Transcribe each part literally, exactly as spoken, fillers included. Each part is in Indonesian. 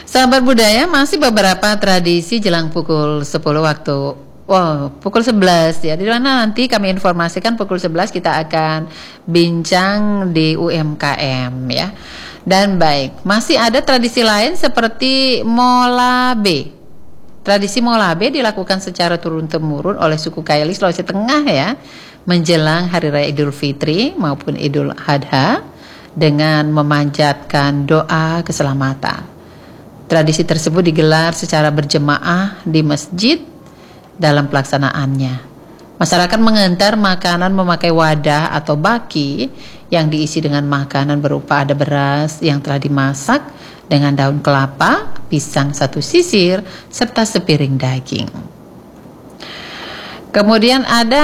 Sahabat budaya, masih beberapa tradisi jelang pukul sepuluh waktu Wow, pukul sebelas ya. Di mana nanti kami informasikan pukul sebelas kita akan bincang di U M K M ya. Dan baik, masih ada tradisi lain seperti Molabe. Tradisi Molabe dilakukan secara turun-temurun oleh suku Kaili Sulawesi Tengah ya, menjelang Hari Raya Idul Fitri maupun Idul Adha dengan memanjatkan doa keselamatan. Tradisi tersebut digelar secara berjemaah di masjid. Dalam pelaksanaannya, masyarakat mengantar makanan memakai wadah atau baki yang diisi dengan makanan berupa ada beras yang telah dimasak dengan daun kelapa, pisang satu sisir, serta sepiring daging. Kemudian ada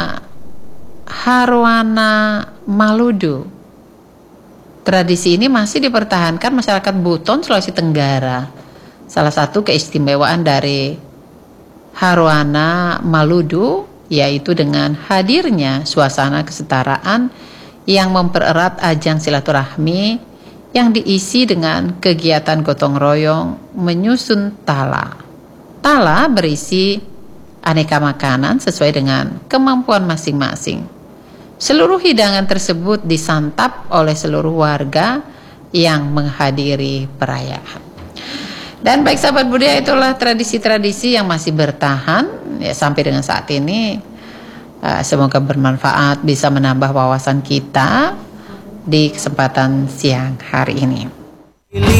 Harwana Maludu. Tradisi ini masih dipertahankan masyarakat Buton, Sulawesi Tenggara. Salah satu keistimewaan dari Harwana Maludu yaitu dengan hadirnya suasana kesetaraan yang mempererat ajang silaturahmi yang diisi dengan kegiatan gotong royong menyusun tala. Tala berisi aneka makanan sesuai dengan kemampuan masing-masing. Seluruh hidangan tersebut disantap oleh seluruh warga yang menghadiri perayaan. Dan baik sahabat budaya, itulah tradisi-tradisi yang masih bertahan ya sampai dengan saat ini. Uh, semoga bermanfaat, bisa menambah wawasan kita di kesempatan siang hari ini.